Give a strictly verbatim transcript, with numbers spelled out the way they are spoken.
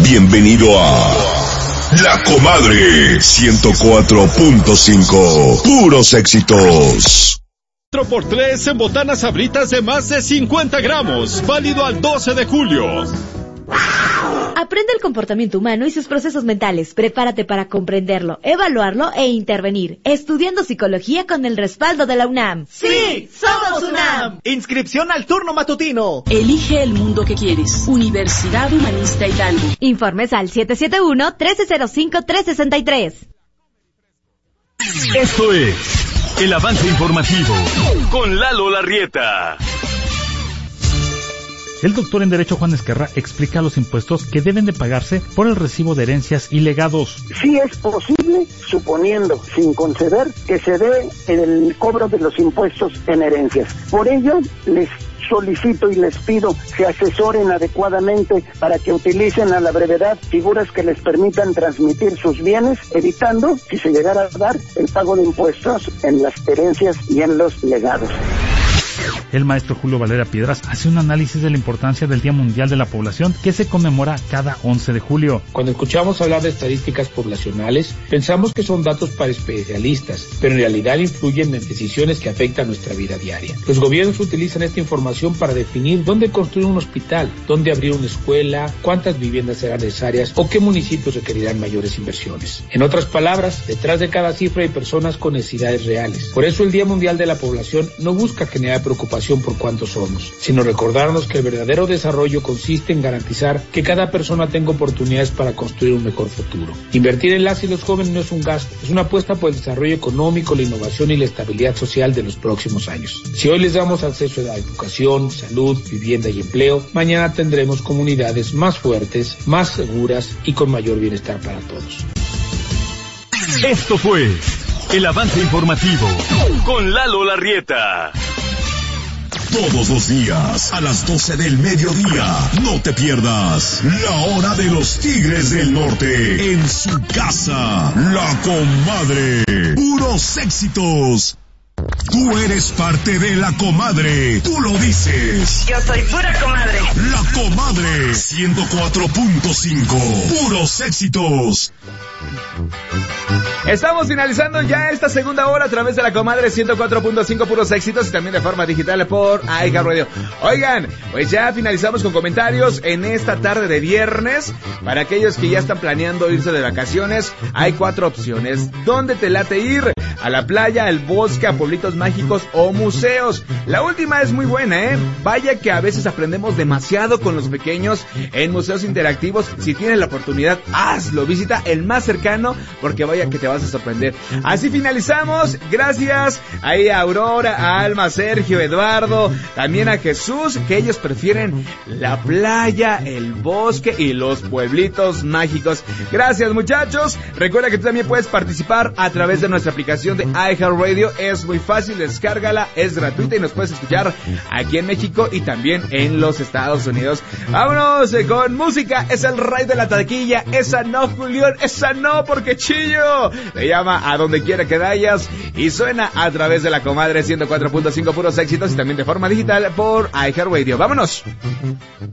Bienvenido a La Comadre ciento cuatro punto cinco. Puros éxitos. cuatro por tres en botanas sabritas de más de cincuenta gramos. Válido al doce de julio. Aprende el comportamiento humano y sus procesos mentales. Prepárate para comprenderlo, evaluarlo e intervenir. Estudiando psicología con el respaldo de la UNAM. ¡Sí! ¡Somos UNAM! Inscripción al turno matutino. Elige el mundo que quieres. Universidad Humanista Hidalgo. Informes al siete siete uno, uno tres cero cinco, tres seis tres. Esto es el avance informativo con Lalo Larrieta. El doctor en Derecho Juan Esquerra explica los impuestos que deben de pagarse por el recibo de herencias y legados. Sí es posible, suponiendo, sin conceder, que se dé el cobro de los impuestos en herencias. Por ello, les solicito y les pido que asesoren adecuadamente para que utilicen a la brevedad figuras que les permitan transmitir sus bienes, evitando, si se llegara a dar, el pago de impuestos en las herencias y en los legados. El maestro Julio Valera Piedras hace un análisis de la importancia del Día Mundial de la Población que se conmemora cada once de julio. Cuando escuchamos hablar de estadísticas poblacionales, pensamos que son datos para especialistas, pero en realidad influyen en decisiones que afectan nuestra vida diaria. Los gobiernos utilizan esta información para definir dónde construir un hospital, dónde abrir una escuela, cuántas viviendas serán necesarias o qué municipios requerirán mayores inversiones. En otras palabras, detrás de cada cifra hay personas con necesidades reales. Por eso el Día Mundial de la Población no busca generar preocupación por cuántos somos, sino recordarnos que el verdadero desarrollo consiste en garantizar que cada persona tenga oportunidades para construir un mejor futuro. Invertir en las y los jóvenes no es un gasto, es una apuesta por el desarrollo económico, la innovación y la estabilidad social de los próximos años. Si hoy les damos acceso a la educación, salud, vivienda y empleo, mañana tendremos comunidades más fuertes, más seguras y con mayor bienestar para todos. Esto fue el avance informativo con Lalo Larrieta. Todos los días, a las doce del mediodía, no te pierdas La Hora de los Tigres del Norte, en su casa, La Comadre. Puros éxitos. Tú eres parte de La Comadre, tú lo dices. Yo soy pura comadre. La Comadre, ciento cuatro punto cinco. Puros éxitos. Estamos finalizando ya esta segunda hora a través de La Comadre ciento cuatro punto cinco, puros éxitos, y también de forma digital por iHeartRadio. Oigan, pues ya finalizamos con comentarios en esta tarde de viernes. Para aquellos que ya están planeando irse de vacaciones, hay cuatro opciones. ¿Dónde te late ir? A la playa, al bosque, a pueblitos mágicos o museos. La última es muy buena, ¿eh? Vaya que a veces aprendemos demasiado con los pequeños en museos interactivos. Si tienes la oportunidad, hazlo. Visita el más cercano, porque vaya que te vas a sorprender. Así finalizamos. Gracias ahí a Aurora, a Alma, Sergio, Eduardo, también a Jesús, que ellos prefieren la playa, el bosque y los pueblitos mágicos. Gracias, muchachos. Recuerda que tú también puedes participar a través de nuestra aplicación de iHeartRadio. Es muy fácil, descárgala, es gratuita y nos puedes escuchar aquí en México y también en los Estados Unidos. Vámonos eh, con música. Es el rey de la taquilla. Esa no, Julián, esa no, porque chillo. Le llama A Donde Quiera Que Vayas y suena a través de La Comadre ciento cuatro punto cinco, puros éxitos, y también de forma digital por iHeartRadio. Vámonos.